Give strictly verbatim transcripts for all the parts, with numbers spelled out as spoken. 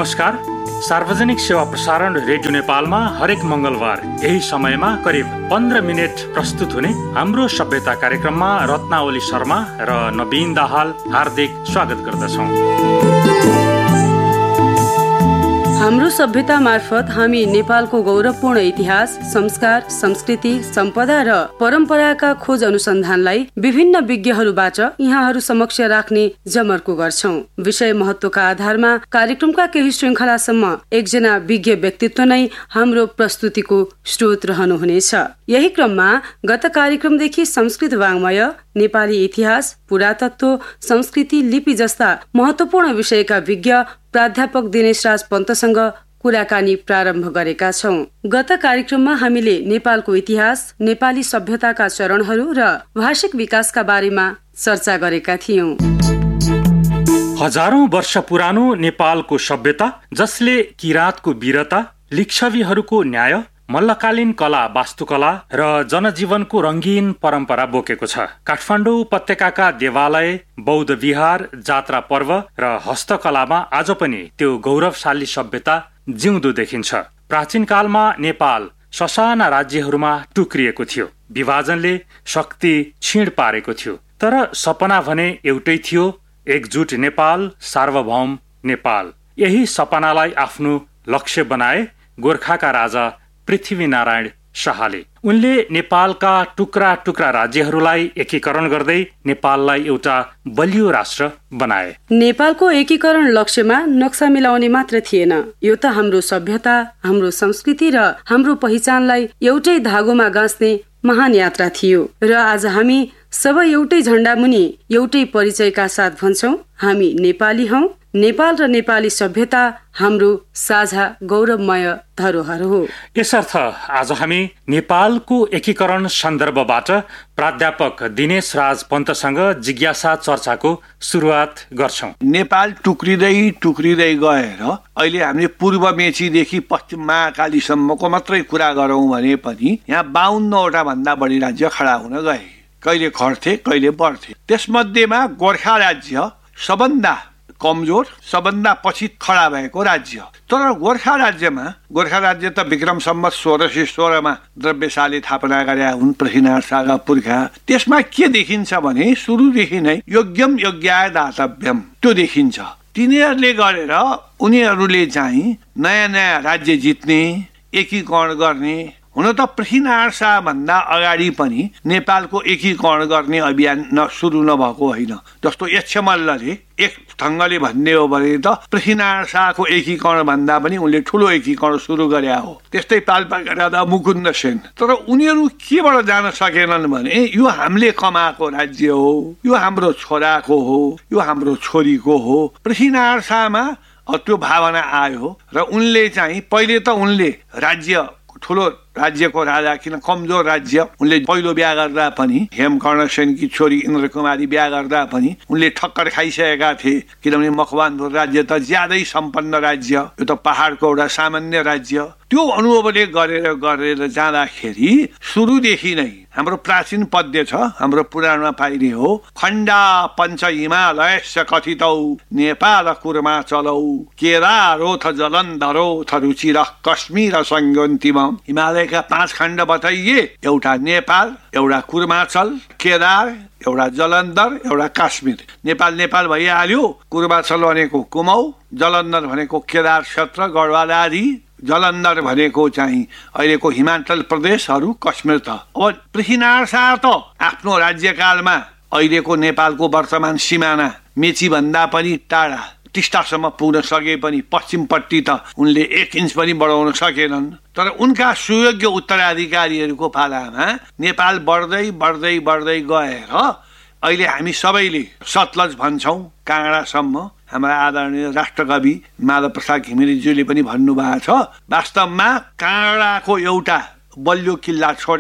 नमस्कार। सार्वजनिक सेवा प्रसारण रेडियो नेपालमा हरेक मंगलबार यही समयमा करिब पन्ध्र मिनट प्रस्तुत हुने हाम्रो सभ्यता कार्यक्रममा रत्नावली शर्मा र नवीन दाहाल हार्दिक स्वागत गर्दछौँ। हाम्रो सभ्यता मार्फत हामी नेपालको गौरवपूर्ण इतिहास, संस्कार, संस्कृति, सम्पदा र परम्पराका खोज अनुसन्धानलाई विभिन्न विज्ञहरूबाट यहाँहरू समक्ष राख्ने जमर्को गर्छौं। विषय महत्वका आधारमा कार्यक्रमका केही श्रृङ्खलासम्म एकजना विज्ञ व्यक्तित्व नै हाम्रो प्रस्तुतिको स्रोत रहनुहुनेछ। यही क्रममा गत कार्यक्रमदेखि संस्कृत वाङ्मय, नेपाली इतिहास, पुरातत्व, संस्कृति, लिपि जस्ता महत्वपूर्ण विषयका विज्ञ प्राध्यापक दिनेशराज पन्तसँग कुराकानी प्रारम्भ गरेका छौं। गत कार्यक्रममा हामीले नेपालको इतिहास, नेपाली सभ्यताका चरणहरू र भाषिक विकासका बारेमा चर्चा गरेका थियौं। हजारौं वर्ष पुरानो नेपालको सभ्यता, जसले किराँतको वीरता, लिच्छवीहरूको न्याय, मल्लकालीन कला, वास्तुकला र जनजीवनको रंगीन परम्परा बोकेको छ। काठमाडौँ उपत्यकाका देवालय, बौद्ध विहार, जात्रा पर्व र हस्तकलामा आज पनि त्यो गौरवशाली सभ्यता जिउँदो देखिन्छ। प्राचीन कालमा नेपाल ससाना राज्यहरूमा टुक्रिएको थियो। विभाजनले शक्ति क्षीण पारेको थियो, तर सपना भने एउटै थियो, एकजुट नेपाल, सार्वभौम नेपाल। यही सपनालाई आफ्नो लक्ष्य बनाए गोर्खाका राजा पृथ्वीनारायण शाहले। उनले नेपालका टुक्रा टुक्रा राज्यहरूलाई एकीकरण गर्दै नेपाललाई एउटा बलियो राष्ट्र बनाए। नेपालको एकीकरण लक्ष्यमा नक्सा मिलाउने मात्र थिएन, यो त हाम्रो सभ्यता, हाम्रो संस्कृति र हाम्रो पहिचानलाई एउटै धागोमा गाँच्ने महान यात्रा थियो। र आज हामी सबै एउटै झण्डा मुनि एउटै परिचयका साथ भन्छौं, हामी नेपाली हौ। नेपाल र नेपाली सभ्यता हाम्रो साझा गौरवमय धरोहर हो। यसर्थ आज हामी नेपालको एकीकरण सन्दर्भबाट प्राध्यापक दिनेशराज पन्तसँग जिज्ञासा चर्चाको सुरुवात गर्छौं। नेपाल टुक्रिँदै टुक्रिँदै गएर अहिले हामीले पूर्व मेचीदेखि पश्चिम महाकालीसम्मको मात्रै कुरा गरौं भने पनि यहाँ बाउन्नवटा भन्दा बढी राज्य खडा हुन गए। कहिले घट्थे, कहिले बढ्थे। त्यसमध्येमा गोर्खा राज्य सबभन्दा कमजोर, सबभन्दा पछि खडा भएको राज्य। तर गोर्खा राज्यमा गोर्खा राज्य त विक्रम सम्वत सोह्र सय सोह्रमा द्रव्यशाली स्थापना गरे हुन्, पृथ्वीनारायण शाहका पुर्खा। त्यसमा के देखिन्छ भने सुरुदेखि नै योग्यम यज्ञाय दातव्यम त्यो देखिन्छ। तिनीहरूले गरेर उनीहरूले चाहिँ नयाँ नयाँ राज्य जित्ने, एकीकरण गर्ने। हुन त पृथ्वीनारायण शाह भन्दा अगाडि पनि नेपालको एकीकरण गर्ने अभियान न सुरु नभएको होइन। जस्तो यक्षमल्लले एक ढङ्गले भन्ने हो भने त पृथ्वीनारायण शाहको एकीकरण भन्दा पनि उनले ठुलो एकीकरण सुरु गरे हो। त्यस्तै पाल्पाका राजा मुकुन्द सेन। तर उनीहरू केबाट जान सकेनन् भने यो हामीले कमाएको राज्य हो, यो हाम्रो छोराको हो, यो हाम्रो छोरीको हो। पृथ्वीनारायण शाहमा त्यो भावना आयो र उनले चाहिँ पहिले त उनले राज्य ठुलो राज्यको राजा, किन कमजोर राज्य, उनले पहिलो बिहा गर्दा पनि हेमकर्ण सेनकी छोरी इन्द्र कुमारी बिहा गर्दा पनि उनले ठक्कर खाइसकेका थिए, किनभने मकवानपुर राज्य त ज्यादै सम्पन्न राज्य, यो त पहाडको एउटा सामान्य राज्य। त्यो अनुभवले गरेर गरेर जाँदाखेरि सुरुदेखि नै हाम्रो प्राचीन पद्य छ, हाम्रो पुराणमा पाइने हो, खण्डा पञ्च हिमालयश्च कथितौ नेपाल कुर्मा चलौ केदारोथ जलन्धरोथ रुचिरः कश्मीर संयोन्तिम। हिमालयका पाँच खण्ड बताइए, एउटा नेपाल, एउटा कुर्माचल, केदार, एउटा जलन्धर, एउटा काश्मीर। नेपाल नेपाल भइहाल्यो। कुर्माचल भनेको कुमाउ, जलन्धर भनेको केदार क्षेत्र गढवाल आदि, जलन्धर भनेको चाहिँ अहिलेको हिमाचल प्रदेशहरू, कश्मीर त। अब पृथ्वीनारायण शाह त आफ्नो राज्यकालमा अहिलेको नेपालको वर्तमान सिमाना मेची भन्दा पनि टाढा टिस्टासम्म पुग्न सके पनि पश्चिमपट्टि त उनले एक इन्च पनि बढाउन सकेनन्। तर उनका सुयोग्य उत्तराधिकारीहरूको पालामा नेपाल बढ्दै बढ्दै बढ्दै गएर अहिले हामी सबैले सतलज भन्छौं, काँगडासम्म। हाम्रा आदरणीय राष्ट्रकवि माधव प्रसाद घिमिरेज्यूले पनि भन्नुभएको छ, वास्तवमा काँगडाको एउटा बलियो किल्ला छोडेर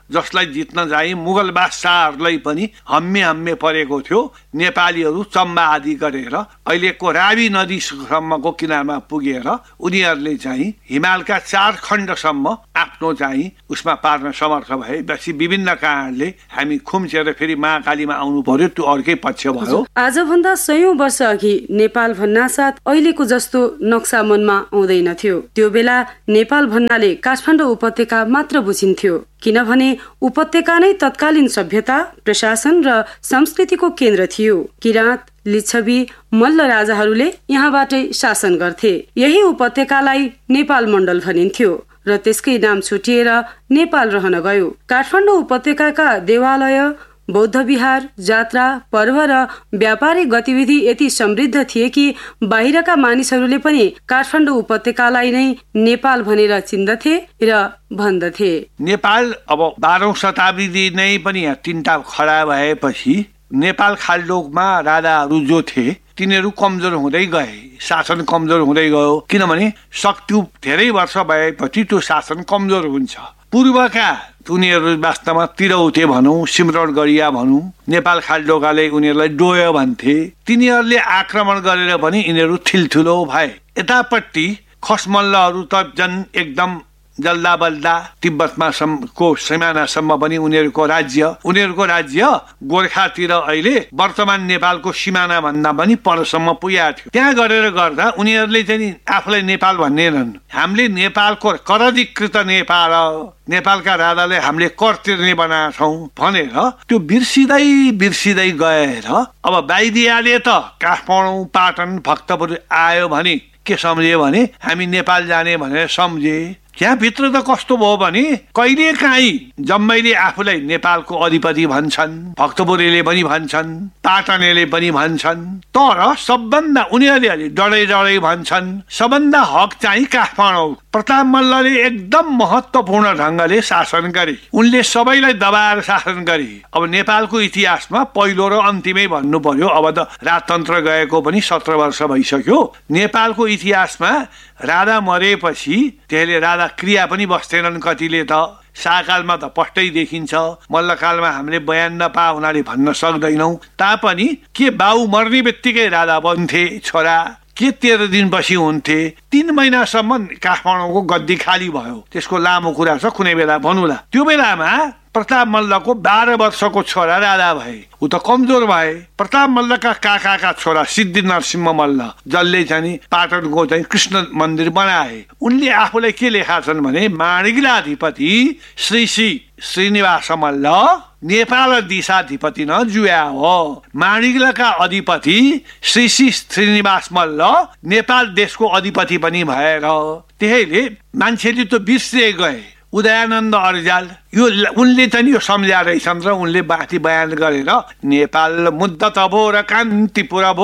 जसलाई जित्न चाहिँ मुगल बादशाहहरूलाई पनि हम्मे हम्मे परेको थियो। नेपालीहरू चम्बा आदि गरेर अहिलेको रावी नदीसम्मको किनारमा पुगेर उनीहरूले चाहिँ हिमालका चार खण्डसम्म आफ्नो चाहिँ उसमा पार्न समर्थ भए। बेसी विभिन्न कारणले हामी खुम्चेर फेरि महाकालीमा आउनु पर्यो, त्यो अर्कै पक्ष भयो। आजभन्दा सयौं वर्ष अघि नेपाल भन्नासाथ अहिलेको जस्तो नक्सा मनमा आउँदैन थियो। त्यो बेला नेपाल भन्नाले काठमाडौँ उपत्यका मात्र बुझिन्थ्यो, किनभने उपत्यका नै तत्कालीन सभ्यता, प्रशासन र संस्कृतिको केन्द्र थियो। किराँत, लिच्छवी, मल्ल राजाहरूले यहाँबाटै शासन गर्थे। यही उपत्यकालाई नेपाल मण्डल भनिन्थ्यो र त्यसकै नाम छुटिएर नेपाल रहन गयो। काठमाडौँ उपत्यकाका देवालय, बौद्ध विहार, जात्रा, पर्व र व्यापारिक गतिविधि यति समृद्ध थिए कि बाहिरका मानिसहरूले पनि काठमाडौँ उपत्यकालाई नै नेपाल भनेर चिन्दथे र भन्दथे। नेपाल अब बाह्रौं शताब्दी नै पनि यहाँ तीनटा खडा भएपछि नेपाल खाल्डोकमा राजाहरू जो थिए तिनीहरू कमजोर हुँदै गए, शासन कमजोर हुँदै गयो। किनभने शक्ति धेरै वर्ष भएपछि त्यो शासन कमजोर हुन्छ। पूर्वका उनीहरू वास्तवमा तिरौते भनौँ, सिमरौनगढिया भनौँ, नेपाल खाल्डोकाले उनीहरूलाई डोय भन्थे। तिनीहरूले आक्रमण गरेर पनि यिनीहरू ठिलठुलो भए। यतापट्टि खसमल्लहरू त जन एकदम जल्दा बल्दा तिब्बतमा को सिमानासम्म पनि उनीहरूको राज्य उनीहरूको राज्य गोर्खातिर अहिले वर्तमान नेपालको सिमाना भन्दा पनि परसम्म पुगेको थियो। त्यहाँ गरेर गर्दा उनीहरूले चाहिँ आफूलाई नेपाल भन्नेनन्। हामीले नेपालको कराधिकृत नेपाल, नेपालका राजाले हामीले कर तिर्ने बनाएका छौँ भनेर त्यो बिर्सिँदै बिर्सिँदै गएर अब बाइदियाले त काठमाडौँ, पाटन, भक्तपुर आयो भने के सम्झे भने हामी नेपाल जाने भनेर सम्झे। त्यहाँभित्र त कस्तो भयो भने कहिले काहीँ जम्मैले आफूलाई नेपालको अधिपति भन्छन्, भक्तपुरेले पनि भन्छन्, पाटनेले पनि भन्छन्, तर सबभन्दा उनीहरूले डरै डरै भन्छन् सबभन्दा हक चाहिँ काठमाडौँ। प्रताप मल्लले एकदम महत्वपूर्ण ढङ्गले शासन गरे, उनले सबैलाई दबाएर शासन गरे। अब नेपालको इतिहासमा पहिलो र अन्तिमै भन्नु पर्यो, अब त राजतन्त्र गएको पनि सत्र वर्ष भइसक्यो। नेपालको इतिहासमा राजा मरेपछि त्यसले राजा क्रिया पनि बस्दैनन् कतिले त। शाहकालमा त पष्टै देखिन्छ, मल्लकालमा हामीले बयान नपा हुनाले भन्न सक्दैनौँ। तापनि के बाउ मर्ने बित्तिकै राजा बन्थे छोरा, के तेह्र दिन बसी हुन्थे। तीन महिनासम्म काठमाडौँको गद्दी खाली भयो। त्यसको लामो कुरा छ, कुनै बेला भनौँला। त्यो बेलामा प्रताप मल्लको बाह्र वर्षको छोरा राजा भए। ऊ त कमजोर भए। प्रताप मल्लका काकाका छोरा सिद्धि नरसिंह मल्ल जसले चाहिँ पाटनको चाहिँ कृष्ण मन्दिर बनाए, उनले आफूलाई के लेखा छन् भने माणिग्लाधिपति श्री श्री श्रीनिवास मल्ल नेपाल दिशाधिपति न जुया हो। माणिग्लका अधिपति श्री श्री श्रीनिवास मल्ल नेपाल देशको अधिपति पनि भएर त्यसैले मान्छेले त बिर्सिए गए। उदयानन्द अर्जाल यो उनले चाहिँ यो सम्झाएर रहेछन् र उनले बाँकी बयान गरेर नेपाल मुद्दत भो र कान्तिपुर भो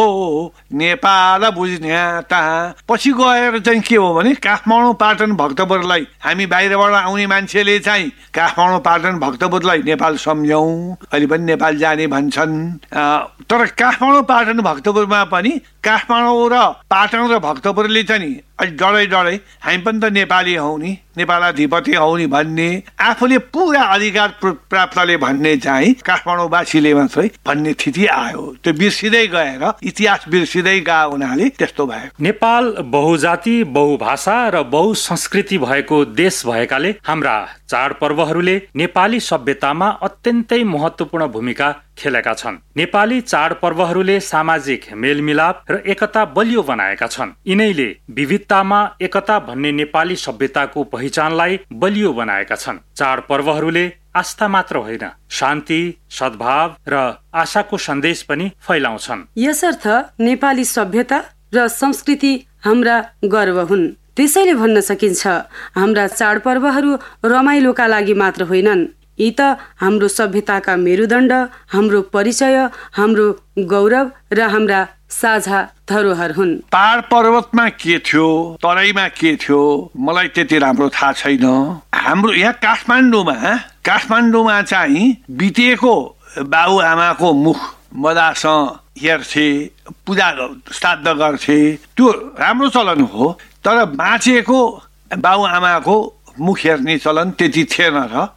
नेपाल बुझ्ने तहाँ पछि गएर चाहिँ के हो भने काठमाडौँ, पाटन, भक्तपुरलाई हामी बाहिरबाट आउने मान्छेले चाहिँ काठमाडौँ, पाटन, भक्तपुरलाई नेपाल सम्झौँ, अहिले पनि नेपाल जाने भन्छन्। तर काठमाडौँ, पाटन, भक्तपुरमा पनि काठमाडौँ र पाटन र भक्तपुरले चाहिँ अलि डरै डरै हामी पनि त नेपाली हौ नि, नेपालाधिपति हौ नि भन्ने आफूले पुरा अधिकार प्राप्तले भन्ने चाहिँ काठमाडौँवासीले मात्रै भन्ने स्थिति आयो। त्यो बिर्सिँदै गएर इतिहास बिर्सिँदै गयो हुनाले त्यस्तो भयो। नेपाल बहुजाति, बहुभाषा र बहुसंस्कृति भएको देश भएकाले हाम्रा चाडपर्वहरूले नेपाली सभ्यतामा अत्यन्तै महत्त्वपूर्ण भूमिका खेलेका छन्। नेपाली चाडपर्वहरूले सामाजिक मेलमिलाप र एकता बलियो बनाएका छन्। यिनैले विविधतामा एकता भन्ने नेपाली सभ्यताको पहिचानलाई बलियो बनाएका छन्। चाडपर्वहरूले आस्था मात्र होइन, शान्ति, सद्भाव र आशाको सन्देश पनि फैलाउँछन्। यसर्थ नेपाली सभ्यता र संस्कृति हाम्रा गर्व हुन्। त्यसैले भन्न सकिन्छ हाम्रा चाडपर्वहरू रमाइलोका लागि मात्र होइनन्, यी त हाम्रो सभ्यताका मेरुदण्ड, हाम्रो परिचय, हाम्रो गौरव र हाम्रा साझा धरोहर हुन्। पहाड पर्वतमा के थियो, तराईमा के थियो, मलाई त्यति राम्रो थाहा छैन। हाम्रो यहाँ काठमाडौँमा काठमाडौँमा चाहिँ बितेको बाउ आमाको मुख मदासँग हेर्थे, पूजा श्राद्ध गर्थे, त्यो राम्रो चलन हो। तर बाँचेको बाउ आमाको मुख हेर्ने चलन त्यति थिएन र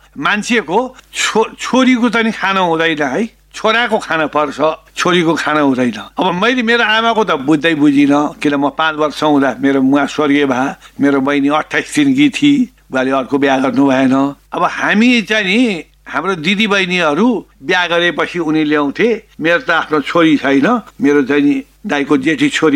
मान्छेको छो छोरीको चाहिँ खान हुँदैन है, छोराको खान पर्छ, छोरीको खान हुँदैन। अब मैले मेरो आमाको त बुझ्दै बुझिनँ, किन म पाँच वर्ष हुँदा मेरो मुवा स्वर्गीय भए, मेरो बहिनी अट्ठाइस दिनकी थिए, बुवाले अर्को बिहा गर्नु भएन। अब हामी चाहिँ नि हाम्रो दिदी बहिनीहरू बिहा गरेपछि उनी ल्याउँथे, मेरो त आफ्नो छोरी छैन, मेरो चाहिँ नि दाइको जेठी छोरी